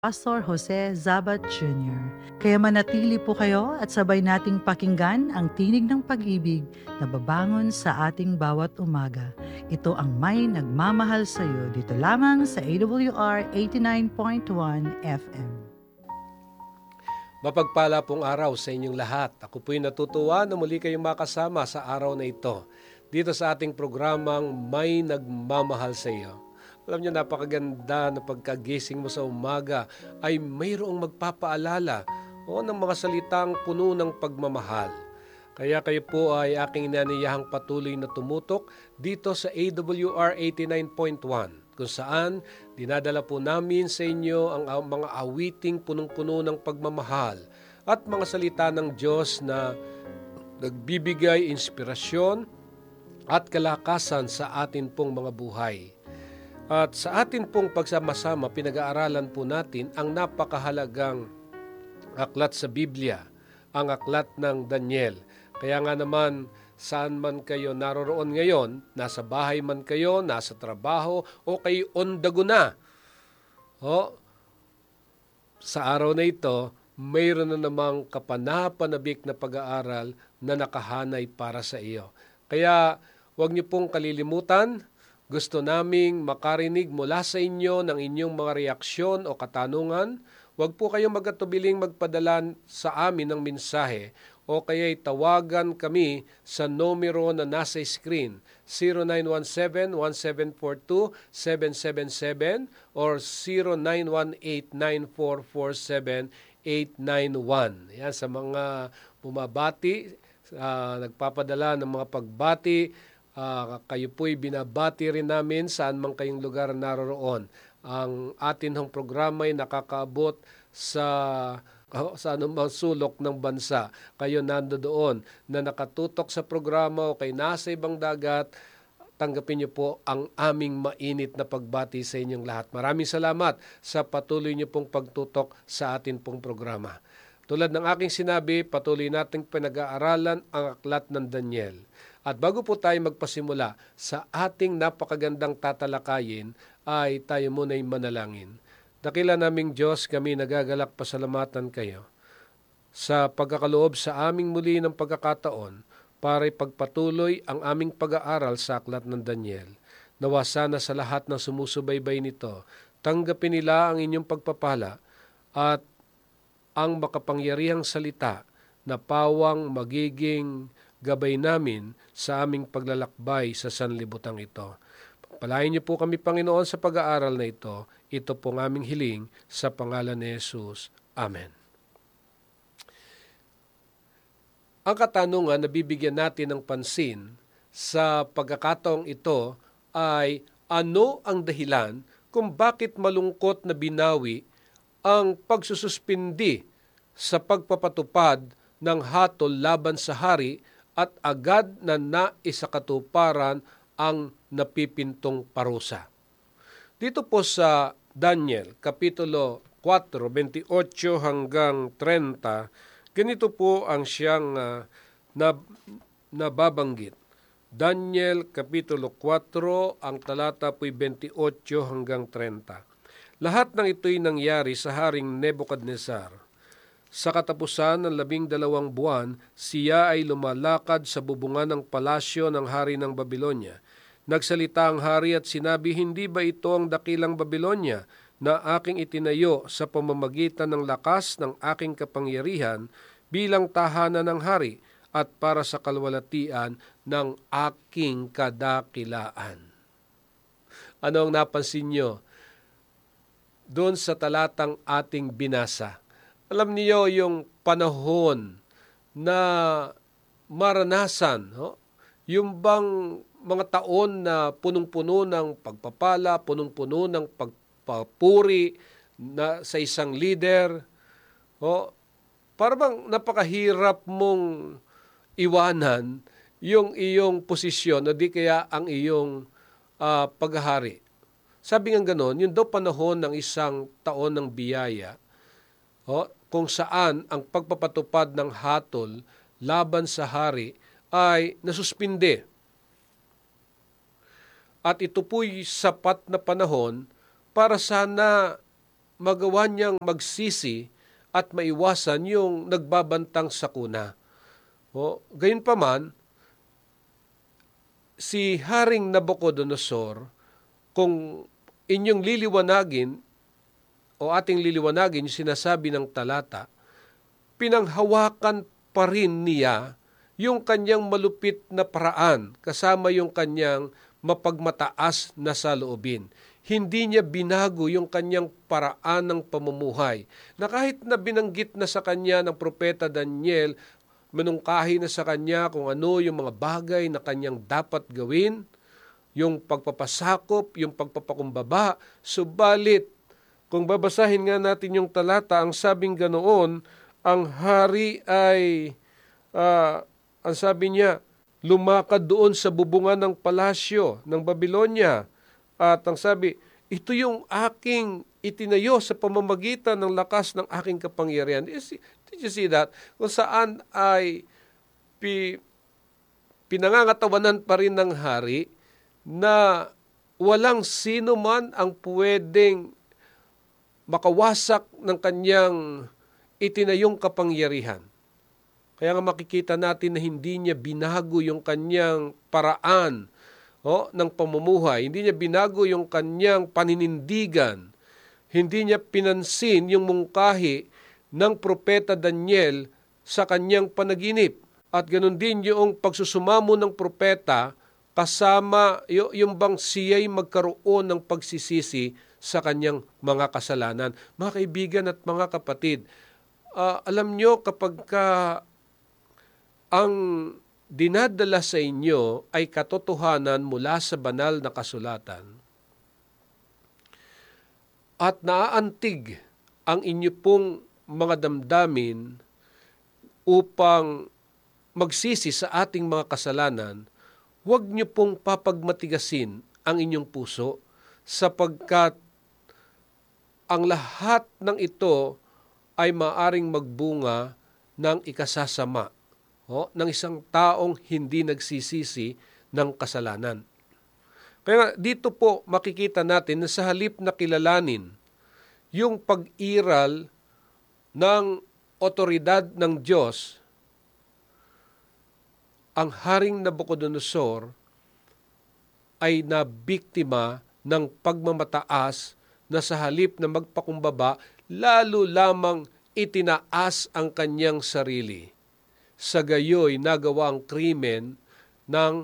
Pastor Jose Zabat Jr. Kaya manatili po kayo at sabay nating pakinggan ang tinig ng pag-ibig na babangon sa ating bawat umaga. Ito ang May Nagmamahal sa iyo dito lamang sa AWR 89.1 FM. Mapagpala pong araw sa inyong lahat. Ako po'y natutuwa na muli kayong makasama sa araw na ito dito sa ating programang May Nagmamahal sa iyo. Alam niyo, napakaganda na pagkagising mo sa umaga ay mayroong magpapaalala ng mga salitang puno ng pagmamahal. Kaya kayo po ay aking inaniyahang patuloy na tumutok dito sa AWR 89.1 kung saan dinadala po namin sa inyo ang mga awiting punong-puno ng pagmamahal at mga salita ng Diyos na nagbibigay inspirasyon at kalakasan sa atin pong mga buhay. At sa atin pong pagsama-sama, pinag-aaralan po natin ang napakahalagang aklat sa Biblia, ang aklat ng Daniel. Kaya nga naman, saan man kayo naroroon ngayon, nasa bahay man kayo, nasa trabaho, o kayo on the go na. Sa araw na ito, mayroon na namang kapanapanabik na pag-aaral na nakahanay para sa iyo. Kaya huwag niyo pong kalilimutan. Gusto naming makarinig mula sa inyo ng inyong mga reaksyon o katanungan. Huwag po kayong magatubiling magpadala sa amin ng mensahe o kaya'y tawagan kami sa numero na nasa screen 0917-1742-777 or 0918-9447891. Yan, sa mga bumabati, nagpapadala ng mga pagbati, kayo po'y binabati rin namin saan man kayong lugar naroroon. Ang atin hong programa ay nakakaabot sa anumang sulok ng bansa. Kayo nandoon na nakatutok sa programa o kay nasa ibang dagat, tanggapin niyo po ang aming mainit na pagbati sa inyong lahat. Maraming salamat sa patuloy niyo pong pagtutok sa atin pong programa. Tulad ng aking sinabi, patuloy nating pinag-aaralan ang aklat ng Daniel. At bago po tayo magpasimula sa ating napakagandang tatalakayin, ay tayo muna'y manalangin. Dakila naming Diyos, kami nagagalak pasalamatan kayo sa pagkakaloob sa aming muli ng pagkakataon para ipagpatuloy ang aming pag-aaral sa aklat ng Daniel. Nawa sana sa lahat ng sumusubaybay nito, tanggapin nila ang inyong pagpapala at ang makapangyarihang salita na pawang magiging gabay namin sa aming paglalakbay sa sanlibutan ito. Pagpalain niyo po kami, Panginoon, sa pag-aaral na ito. Ito pong aming hiling sa pangalan ni Jesus. Amen. Ang katanungan na bibigyan natin ng pansin sa pagkakataong ito ay ano ang dahilan kung bakit malungkot na binawi ang pagsususpindi sa pagpapatupad ng hatol laban sa hari at agad na naisakatuparan ang napipintong parusa. Dito po sa Daniel, Kapitulo 4, 28 hanggang 30, ganito po ang siyang nababanggit. Daniel, Kapitulo 4, ang talata po'y 28 hanggang 30. Lahat ng ito'y nangyari sa Haring Nebuchadnezzar. Sa katapusan ng 12 buwan, siya ay lumalakad sa bubungan ng palasyo ng hari ng Babylonia. Nagsalita ang hari at sinabi, hindi ba ito ang dakilang Babylonia na aking itinayo sa pamamagitan ng lakas ng aking kapangyarihan bilang tahanan ng hari at para sa kalwalatian ng aking kadakilaan? Ano ang napansin nyo doon sa talatang ating binasa? Alam niyo yung panahon na maranasan, yung bang mga taon na punong-puno ng pagpapala, punong-puno ng pagpapuri na sa isang leader, para bang napakahirap mong iwanan yung iyong posisyon o di kaya ang iyong paghahari. Sabi nga ganon, yun daw panahon ng isang taon ng biyaya, kung saan ang pagpapatupad ng hatol laban sa hari ay nasuspinde. At ito po'y sapat na panahon para sana magawa niyang magsisi at maiwasan yung nagbabantang sakuna. Gayunpaman, si Haring Nabucodonosor, kung inyong liliwanagin o ating liliwanagin yung sinasabi ng talata, pinanghawakan pa rin niya yung kanyang malupit na paraan kasama yung kanyang mapagmataas na saloobin. Hindi niya binago yung kanyang paraan ng pamumuhay na kahit na binanggit na sa kanya ng propeta Daniel, manungkahi na sa kanya kung ano yung mga bagay na kanyang dapat gawin, yung pagpapasakop, yung pagpapakumbaba. Subalit, kung babasahin nga natin yung talata, ang sabing ganoon, ang hari ay, ang sabi niya, lumakad doon sa bubungan ng palasyo ng Babylonia. At ang sabi, ito yung aking itinayo sa pamamagitan ng lakas ng aking kapangyarihan. Did you see that? Kung saan ay pinangangatawanan pa rin ng hari na walang sino man ang pwedeng makawasak ng kanyang itinayong kapangyarihan. Kaya nga makikita natin na hindi niya binago yung kanyang paraan ng pamumuhay. Hindi niya binago yung kanyang paninindigan. Hindi niya pinansin yung mungkahi ng propeta Daniel sa kanyang panaginip. At ganun din yung pagsusumamo ng propeta kasama yung bang siya'y magkaroon ng pagsisisi sa kanyang mga kasalanan. Mga kaibigan at mga kapatid, alam nyo kapag ang dinadala sa inyo ay katotohanan mula sa banal na kasulatan at naaantig ang inyo pong mga damdamin upang magsisi sa ating mga kasalanan, huwag niyo pong papagmatigasin ang inyong puso sapagkat ang lahat ng ito ay maaring magbunga ng ikasasama ng isang taong hindi nagsisisi ng kasalanan. Kaya dito po makikita natin na sa halip na kilalanin yung pag-iral ng otoridad ng Diyos, ang Haring Nabucodonosor ay nabiktima ng pagmamataas na sa halip na magpakumbaba, lalo lamang itinaas ang kanyang sarili. Sa gayoy nagawa ang krimen ng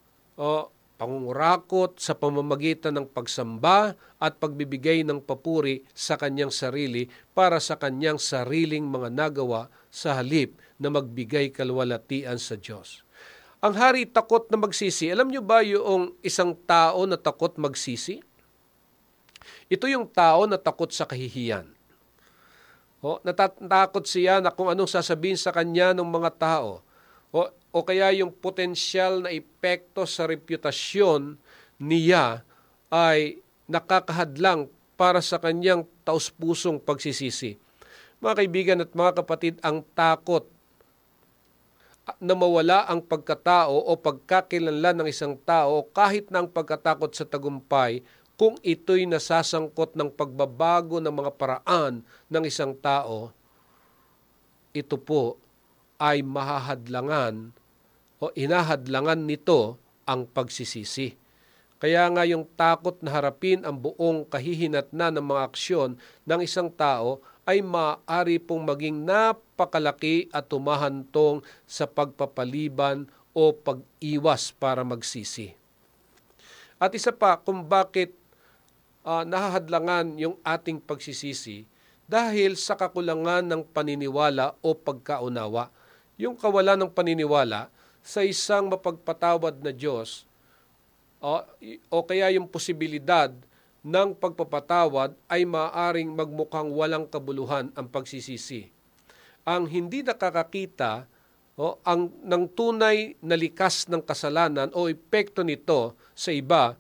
pangungurakot sa pamamagitan ng pagsamba at pagbibigay ng papuri sa kanyang sarili para sa kanyang sariling mga nagawa sa halip na magbigay kalwalatian sa Diyos. Ang hari takot na magsisi. Alam niyo ba yung isang tao na takot magsisi? Ito yung tao na takot sa kahihiyan. Natatakot siya na kung anong sasabihin sa kanya ng mga tao. O kaya yung potensyal na epekto sa reputasyon niya ay nakakahadlang para sa kanyang taus-pusong pagsisisi. Mga kaibigan at mga kapatid, ang takot na mawala ang pagkatao o pagkakilanlan ng isang tao kahit na ang pagkatakot sa tagumpay, kung ito'y nasasangkot ng pagbabago ng mga paraan ng isang tao, ito po ay mahahadlangan o inahadlangan nito ang pagsisisi. Kaya nga yung takot na harapin ang buong kahihinatnan ng mga aksyon ng isang tao ay maaari pong maging napakalaki at tumahantong sa pagpapaliban o pag-iwas para magsisi. At isa pa kung bakit nahahadlangan yung ating pagsisisi dahil sa kakulangan ng paniniwala o pagkaunawa. Yung kawalan ng paniniwala sa isang mapagpatawad na Diyos o kaya yung posibilidad ng pagpapatawad ay maaaring magmukhang walang kabuluhan ang pagsisisi. Ang hindi nakakakita ng tunay na likas ng kasalanan o epekto nito sa iba,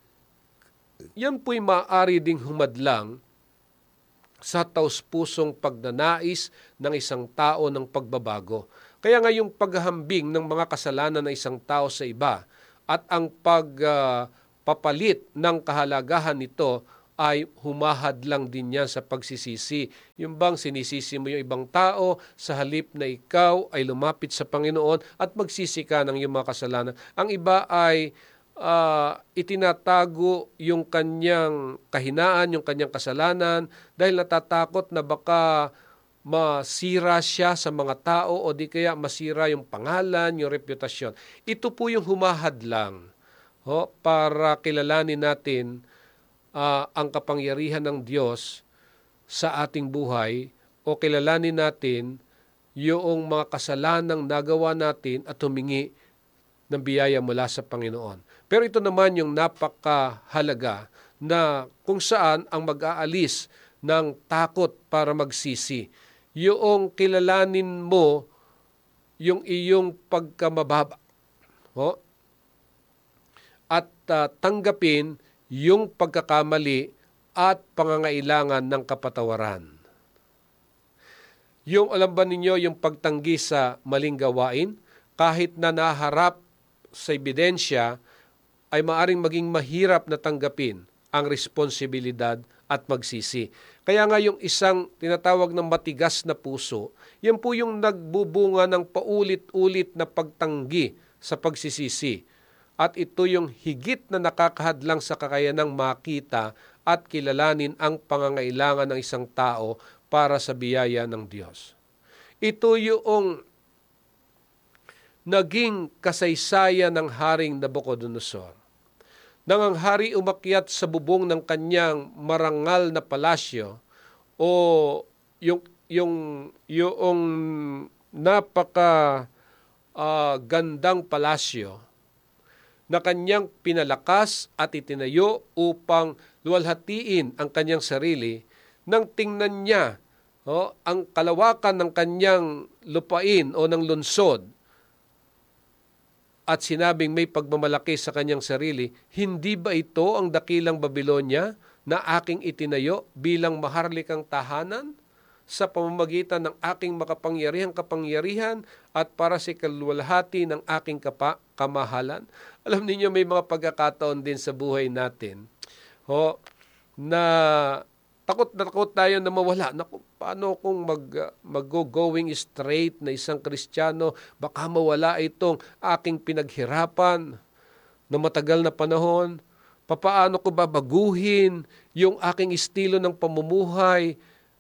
yan po'y maaari ding humadlang sa taus-pusong pagnanais ng isang tao ng pagbabago. Kaya nga yung paghahambing ng mga kasalanan ng isang tao sa iba at ang pagpapalit ng kahalagahan nito ay humahadlang din yan sa pagsisisi. Yung bang sinisisi mo yung ibang tao sa halip na ikaw ay lumapit sa Panginoon at magsisi ka ng iyong mga kasalanan. Ang iba ay itinatago yung kanyang kahinaan, yung kanyang kasalanan dahil natatakot na baka masira siya sa mga tao o di kaya masira yung pangalan, yung reputasyon. Ito po yung humahadlang para kilalanin natin ang kapangyarihan ng Diyos sa ating buhay o kilalanin natin yung mga kasalanang nagawa natin at humingi ng biyaya mula sa Panginoon. Pero ito naman yung napakahalaga na kung saan ang mag-aalis ng takot para magsisi. Yung kilalanin mo yung iyong pagkamababa at tanggapin yung pagkakamali at pangangailangan ng kapatawaran. Yung alam ba ninyo yung pagtanggi sa maling gawain, kahit na naharap sa ebidensya, ay maaring maging mahirap na tanggapin ang responsibilidad at magsisi. Kaya nga yung isang tinatawag ng matigas na puso, yan po yung nagbubunga ng paulit-ulit na pagtanggi sa pagsisisi. At ito yung higit na nakakahadlang sa kakayanang makita at kilalanin ang pangangailangan ng isang tao para sa biyaya ng Diyos. Ito yung naging kasaysayan ng Haring Nabucodonosor. Nang ang hari umakyat sa bubong ng kanyang marangal na palasyo o yung napaka gandang palasyo na kanyang pinalakas at itinayo upang luwalhatiin ang kanyang sarili, nang tingnan niya ang kalawakan ng kanyang lupain o ng lungsod at sinabing may pagmamalaki sa kanyang sarili, hindi ba ito ang dakilang Babylonia na aking itinayo bilang maharlikang tahanan sa pamamagitan ng aking kapangyarihan at para sa kaluwalhati ng aking kamahalan? Alam niyo, may mga pagkakataon din sa buhay natin na takot na takot tayo na mawala. Naku, paano kung mag-going straight na isang Kristiyano, baka mawala itong aking pinaghirapan na matagal na panahon? Papaano ko babaguhin yung aking estilo ng pamumuhay?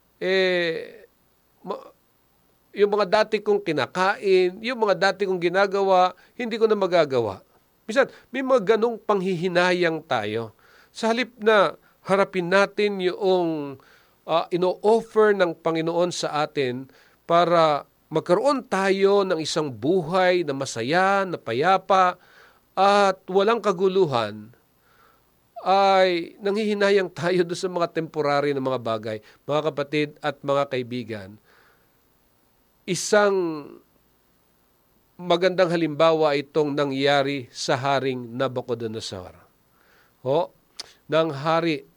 Yung mga dati kong kinakain, yung mga dati kong ginagawa, hindi ko na magagawa. Minsan, may mga ganong panghihinayang tayo. Sa halip na harapin natin yung ino-offer ng Panginoon sa atin para magkaroon tayo ng isang buhay na masaya, na payapa, at walang kaguluhan, ay nanghihinayang tayo doon sa mga temporary na mga bagay. Mga kapatid at mga kaibigan, isang magandang halimbawa itong nangyari sa Haring Nabucodonosor. Nang hari,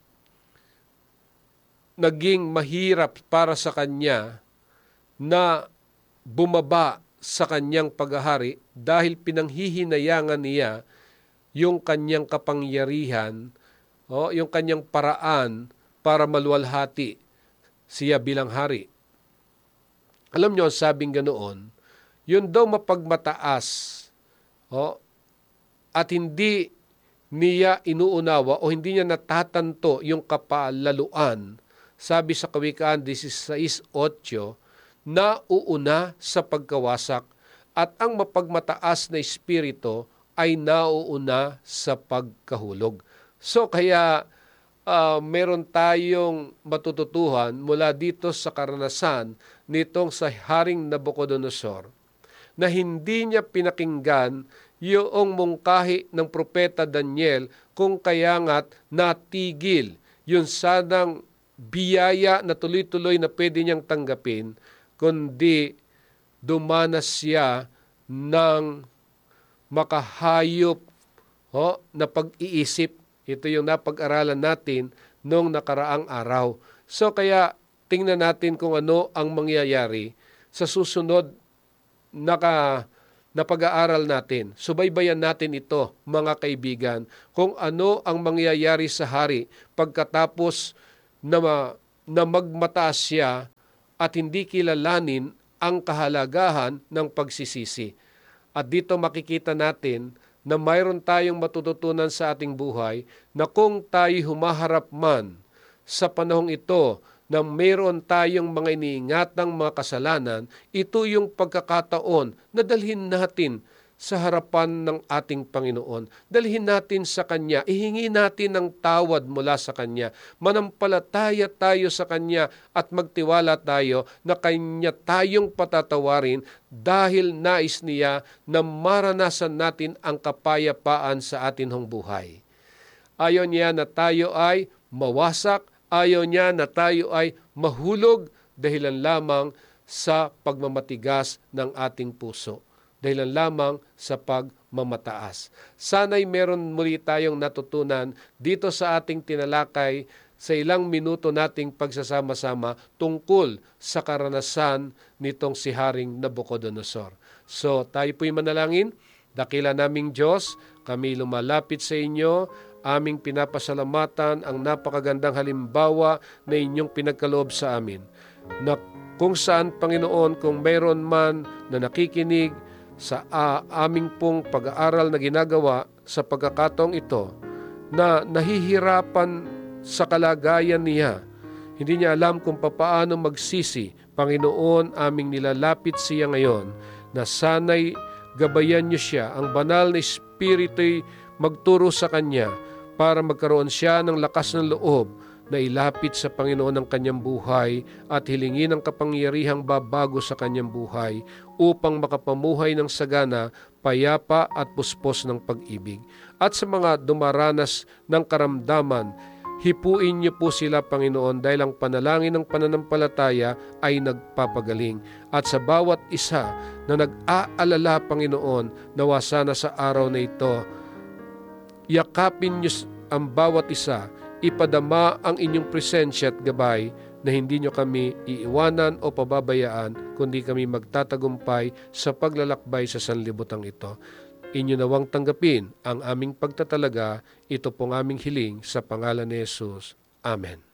naging mahirap para sa kanya na bumaba sa kanyang paghahari dahil pinanghihinayangan niya yung kanyang kapangyarihan, yung kanyang paraan para maluwalhati siya bilang hari. Alam nyo, sabing ganoon, yun daw mapagmataas at hindi niya inuunawa o hindi niya natatanto yung kapalaluan. Sabi sa Kawikaan 16:8, na uuna sa pagkawasak at ang mapagmataas na espiritu ay nauuna sa pagkahulog. So kaya meron tayong matututuhan mula dito sa karanasan nitong sa Haring Nabucodonosor na hindi niya pinakinggan yung mungkahi ng propeta Daniel kung kaya nga't natigil yun sanang biyaya na tuloy-tuloy na pwede niyang tanggapin, kundi dumanas siya ng makahayop na pag-iisip. Ito yung napag-aralan natin noong nakaraang araw. So kaya tingnan natin kung ano ang mangyayari sa susunod na na pag-aaral natin. Subaybayan natin ito, mga kaibigan, kung ano ang mangyayari sa hari pagkatapos na magmataas siya at hindi kilalanin ang kahalagahan ng pagsisisi. At dito makikita natin na mayroon tayong matututunan sa ating buhay na kung tayo humaharap man sa panahong ito na mayroon tayong mga iniingatang mga kasalanan, ito yung pagkakataon na dalhin natin sa harapan ng ating Panginoon. Dalhin natin sa Kanya, ihingi natin ng tawad mula sa Kanya. Manampalataya tayo sa Kanya at magtiwala tayo na Kanya tayong patatawarin dahil nais niya na maranasan natin ang kapayapaan sa ating buhay. Ayaw niya na tayo ay mawasak, ayaw niya na tayo ay mahulog dahilan lamang sa pagmamatigas ng ating puso. Dahilan lamang sa pagmamataas. Sana'y meron muli tayong natutunan dito sa ating tinalakay sa ilang minuto nating pagsasama-sama tungkol sa karanasan nitong si Haring Nabucodonosor. So tayo po'y manalangin. Dakila naming Diyos, kami lumalapit sa inyo, aming pinapasalamatan ang napakagandang halimbawa na inyong pinagkaloob sa amin. Na kung saan, Panginoon, kung mayroon man na nakikinig sa aming pong pag-aaral na ginagawa sa pagkakataong ito, na nahihirapan sa kalagayan niya, hindi niya alam kung papaano magsisi, Panginoon, aming nilalapit siya ngayon, na sana'y gabayan niyo siya, ang banal na Espiritu'y magturo sa kanya para magkaroon siya ng lakas ng loob na ilapit sa Panginoon ang kanyang buhay at hilingin ang kapangyarihang babago sa kanyang buhay upang makapamuhay ng sagana, payapa at puspos ng pag-ibig. At sa mga dumaranas ng karamdaman, hipuin niyo po sila, Panginoon, dahil ang panalangin ng pananampalataya ay nagpapagaling. At sa bawat isa na nag-aalala, Panginoon, nawa sana sa araw na ito, yakapin niyo ang bawat isa, ipadama ang inyong presensya at gabay na hindi nyo kami iiwanan o pababayaan, kundi kami magtatagumpay sa paglalakbay sa sanlibutan ito. Inyo nawang tanggapin ang aming pagtatalaga, ito pong aming hiling sa pangalan ni Jesus. Amen.